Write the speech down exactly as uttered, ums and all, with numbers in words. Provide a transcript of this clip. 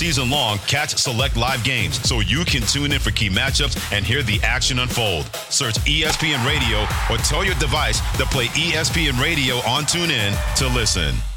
season long, catch select live games so you can tune in for key matchups and hear the action unfold. Search E S P N Radio or tell your device to play E S P N Radio on TuneIn to listen.